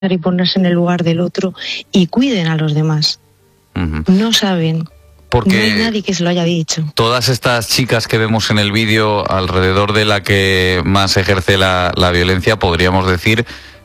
y ponerse en el lugar del otro y cuiden a los demás. No saben. Porque no hay nadie que se lo haya dicho. Todas estas chicas que vemos en el vídeo alrededor de la que más ejerce la violencia, podríamos decir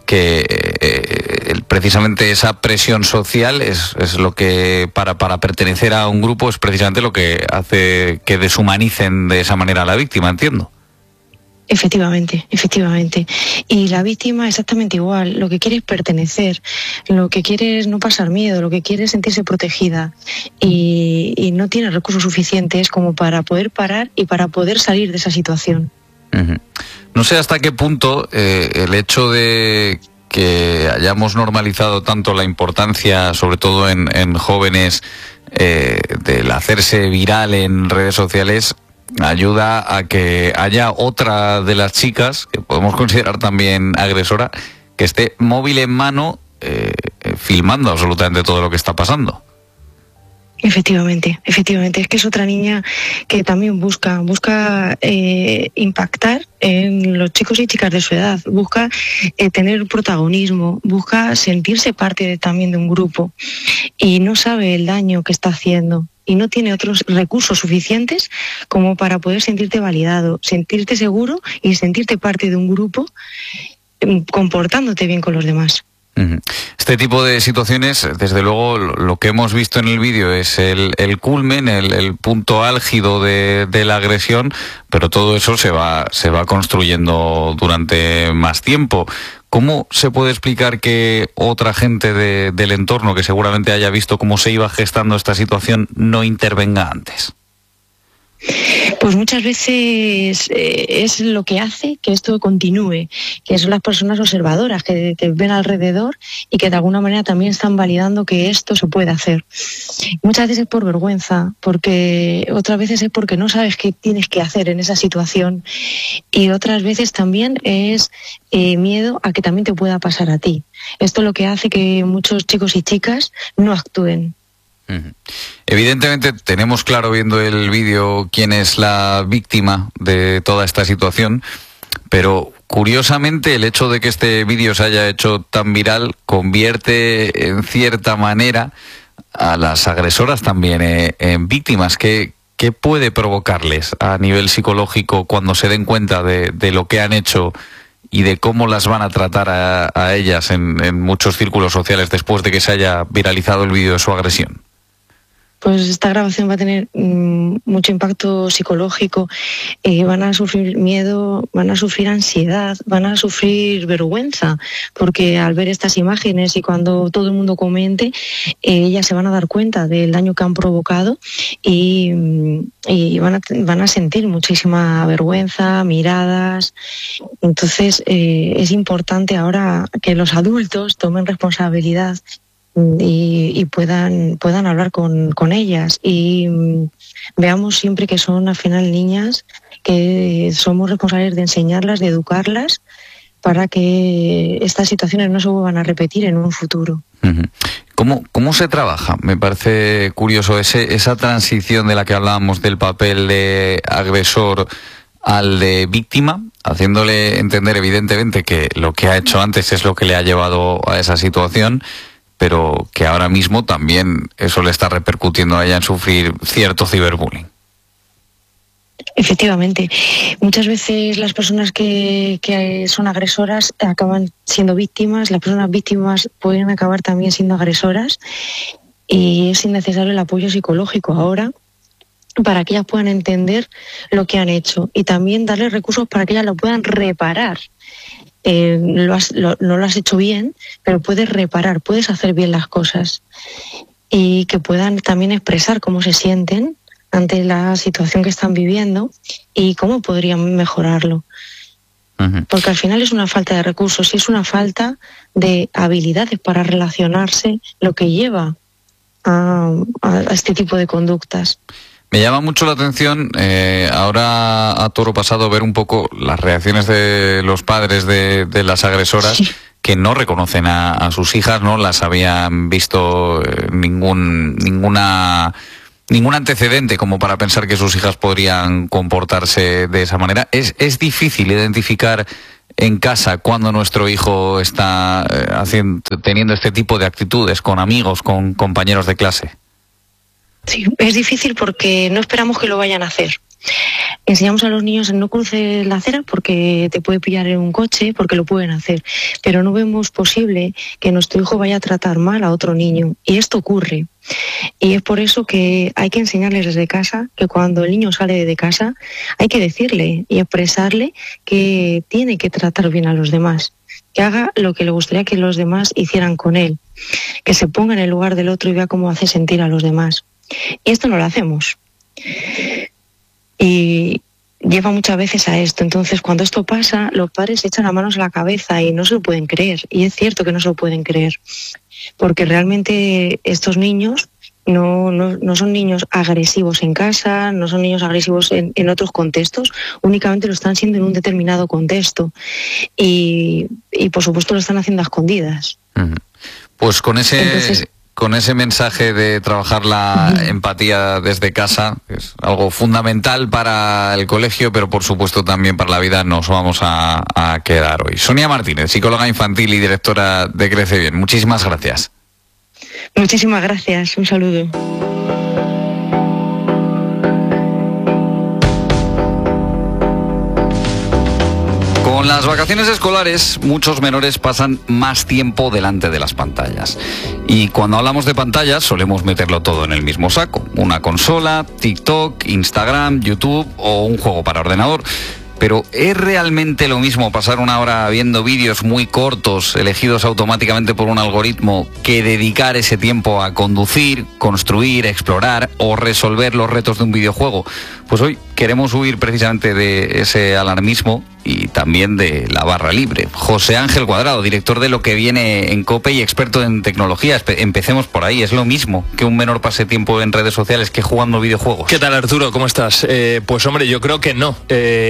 que precisamente esa presión social es lo que, para pertenecer a un grupo, es precisamente lo que hace que deshumanicen de esa manera a la víctima, entiendo. Efectivamente. Y la víctima exactamente igual. Lo que quiere es pertenecer, lo que quiere es no pasar miedo, lo que quiere es sentirse protegida y no tiene recursos suficientes como para poder parar y para poder salir de esa situación. No sé hasta qué punto el hecho de que hayamos normalizado tanto la importancia, sobre todo en jóvenes, del hacerse viral en redes sociales, ayuda a que haya otra de las chicas, que podemos considerar también agresora, que esté móvil en mano filmando absolutamente todo lo que está pasando. Efectivamente. Es que es otra niña que también busca impactar en los chicos y chicas de su edad, busca tener protagonismo, busca sentirse parte también de un grupo y no sabe el daño que está haciendo. Y no tiene otros recursos suficientes como para poder sentirte validado, sentirte seguro y sentirte parte de un grupo comportándote bien con los demás. Este tipo de situaciones, desde luego, lo que hemos visto en el vídeo es el culmen, el punto álgido de la agresión, pero todo eso se va construyendo durante más tiempo. ¿Cómo se puede explicar que otra gente del entorno, que seguramente haya visto cómo se iba gestando esta situación, no intervenga antes? Pues muchas veces es lo que hace que esto continúe, que son las personas observadoras que ven alrededor y que de alguna manera también están validando que esto se puede hacer. Muchas veces es por vergüenza, porque otras veces es porque no sabes qué tienes que hacer en esa situación y otras veces también es miedo a que también te pueda pasar a ti. Esto es lo que hace que muchos chicos y chicas no actúen. Evidentemente tenemos claro viendo el vídeo quién es la víctima de toda esta situación, pero curiosamente el hecho de que este vídeo se haya hecho tan viral convierte en cierta manera a las agresoras también en víctimas. ¿Qué puede provocarles a nivel psicológico cuando se den cuenta de lo que han hecho y de cómo las van a tratar a ellas en muchos círculos sociales después de que se haya viralizado el vídeo de su agresión? Pues esta grabación va a tener mucho impacto psicológico, van a sufrir miedo, van a sufrir ansiedad, van a sufrir vergüenza, porque al ver estas imágenes y cuando todo el mundo comente, ellas se van a dar cuenta del daño que han provocado y van a sentir muchísima vergüenza, miradas. Entonces es importante ahora que los adultos tomen responsabilidad y puedan hablar con ellas y veamos siempre que son al final niñas, que somos responsables de enseñarlas, de educarlas para que estas situaciones no se vuelvan a repetir en un futuro. ¿Cómo se trabaja? Me parece curioso esa transición de la que hablábamos del papel de agresor al de víctima, haciéndole entender evidentemente que lo que ha hecho antes es lo que le ha llevado a esa situación, pero que ahora mismo también eso le está repercutiendo a ella en sufrir cierto ciberbullying. Efectivamente. Muchas veces las personas que son agresoras acaban siendo víctimas, las personas víctimas pueden acabar también siendo agresoras y es innecesario el apoyo psicológico ahora para que ellas puedan entender lo que han hecho y también darles recursos para que ellas lo puedan reparar. No lo has hecho bien, pero puedes reparar, puedes hacer bien las cosas y que puedan también expresar cómo se sienten ante la situación que están viviendo y cómo podrían mejorarlo. Porque al final es una falta de recursos y es una falta de habilidades para relacionarse lo que lleva a este tipo de conductas. Me llama mucho la atención ahora a toro pasado ver un poco las reacciones de los padres de las agresoras, sí, que no reconocen a sus hijas, no las habían visto ningún antecedente como para pensar que sus hijas podrían comportarse de esa manera. Es difícil identificar en casa cuando nuestro hijo está teniendo este tipo de actitudes con amigos, con compañeros de clase? Sí, es difícil porque no esperamos que lo vayan a hacer. Enseñamos a los niños en no cruces la acera porque te puede pillar en un coche, porque lo pueden hacer, pero no vemos posible que nuestro hijo vaya a tratar mal a otro niño, y esto ocurre. Y es por eso que hay que enseñarles desde casa que cuando el niño sale de casa hay que decirle y expresarle que tiene que tratar bien a los demás, que haga lo que le gustaría que los demás hicieran con él, que se ponga en el lugar del otro y vea cómo hace sentir a los demás. Y esto no lo hacemos. Y lleva muchas veces a esto. Entonces, cuando esto pasa, los padres se echan las manos a la cabeza y no se lo pueden creer. Y es cierto que no se lo pueden creer, porque realmente estos niños no son niños agresivos en casa, no son niños agresivos en otros contextos, únicamente lo están siendo en un determinado contexto. Y por supuesto lo están haciendo a escondidas. Pues con ese mensaje de trabajar la empatía desde casa, que es algo fundamental para el colegio, pero por supuesto también para la vida, nos vamos a quedar hoy. Sonia Martínez, psicóloga infantil y directora de Crece Bien. Muchísimas gracias. Muchísimas gracias. Un saludo. Con las vacaciones escolares, muchos menores pasan más tiempo delante de las pantallas. Y cuando hablamos de pantallas, solemos meterlo todo en el mismo saco. Una consola, TikTok, Instagram, YouTube o un juego para ordenador. Pero ¿es realmente lo mismo pasar una hora viendo vídeos muy cortos, elegidos automáticamente por un algoritmo, que dedicar ese tiempo a conducir, construir, explorar o resolver los retos de un videojuego? Pues hoy queremos huir precisamente de ese alarmismo y también de la barra libre. José Ángel Cuadrado, director de Lo que Viene en COPE y experto en tecnología. Empecemos por ahí. ¿Es lo mismo que un menor pase tiempo en redes sociales que jugando videojuegos? ¿Qué tal, Arturo? ¿Cómo estás? Pues hombre, yo creo que no.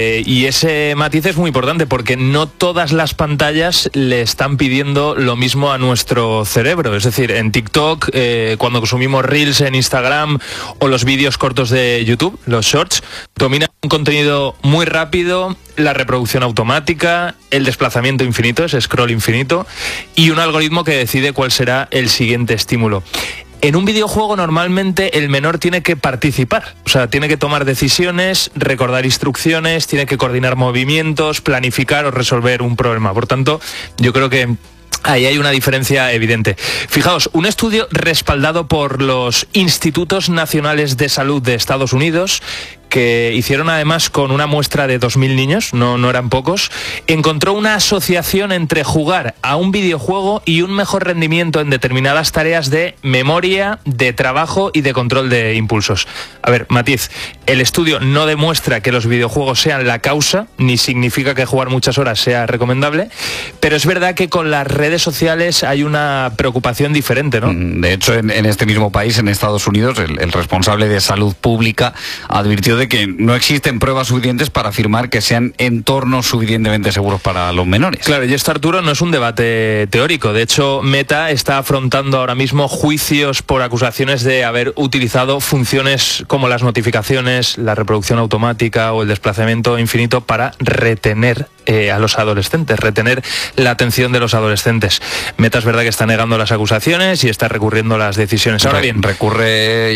Y ese matiz es muy importante porque no todas las pantallas le están pidiendo lo mismo a nuestro cerebro. Es decir, en TikTok, cuando consumimos Reels en Instagram o los vídeos cortos de YouTube, los Shorts, domina un contenido muy rápido, la reproducción automática, el desplazamiento infinito, ese scroll infinito, y un algoritmo que decide cuál será el siguiente estímulo. En un videojuego normalmente el menor tiene que participar, o sea, tiene que tomar decisiones, recordar instrucciones, tiene que coordinar movimientos, planificar o resolver un problema. Por tanto, yo creo que ahí hay una diferencia evidente. Fijaos, un estudio respaldado por los Institutos Nacionales de Salud de Estados Unidos, que hicieron además con una muestra de 2.000 niños, no eran pocos, encontró una asociación entre jugar a un videojuego y un mejor rendimiento en determinadas tareas de memoria, de trabajo y de control de impulsos. A ver, matiz, el estudio no demuestra que los videojuegos sean la causa, ni significa que jugar muchas horas sea recomendable, pero es verdad que con las redes sociales hay una preocupación diferente, ¿no? De hecho, en este mismo país, en Estados Unidos, el responsable de salud pública advirtió de que no existen pruebas suficientes para afirmar que sean entornos suficientemente seguros para los menores. Claro, y esto, Arturo, no es un debate teórico. De hecho, Meta está afrontando ahora mismo juicios por acusaciones de haber utilizado funciones como las notificaciones, la reproducción automática o el desplazamiento infinito para retener a los adolescentes, retener la atención de los adolescentes. Meta es verdad que está negando las acusaciones y está recurriendo las decisiones. Ahora bien, recurre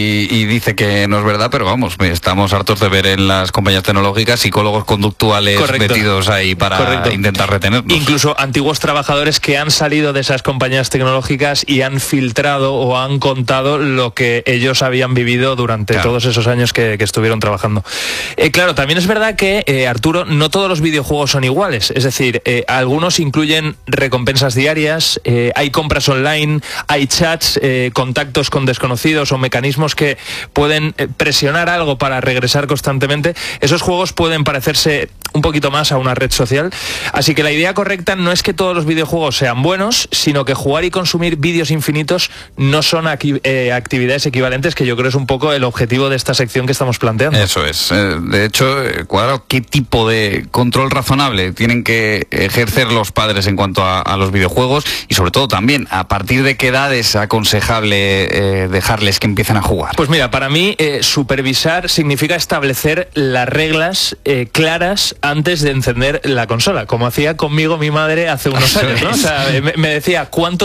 y dice que no es verdad, pero vamos, estamos hartos de ver en las compañías tecnológicas psicólogos conductuales metidos ahí para intentar retenernos. Incluso antiguos trabajadores que han salido de esas compañías tecnológicas y han filtrado o han contado lo que ellos habían vivido durante todos esos años que estuvieron trabajando. Claro, también es verdad que, Arturo, no todos los videojuegos son iguales. Es decir, algunos incluyen recompensas diarias, hay compras online, hay chats, contactos con desconocidos o mecanismos que pueden presionar algo para regresar constantemente. Esos juegos pueden parecerse un poquito más a una red social. Así que la idea correcta no es que todos los videojuegos sean buenos, sino que jugar y consumir vídeos infinitos no son actividades equivalentes, que yo creo es un poco el objetivo de esta sección que estamos planteando. Eso es. De hecho, Cuadrado, ¿qué tipo de control razonable tienen que ejercer los padres en cuanto a los videojuegos? Y sobre todo también, ¿a partir de qué edad es aconsejable dejarles que empiecen a jugar? Pues mira, para mí supervisar significa establecer las reglas claras antes de encender la consola, como hacía conmigo mi madre hace unos años, ¿no? O sea, me decía, ¿cuánto